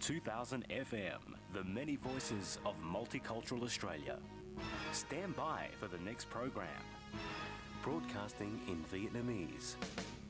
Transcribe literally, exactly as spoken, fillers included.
two thousand F M, the many voices of multicultural Australia. Stand by for the next program. Broadcasting in Vietnamese.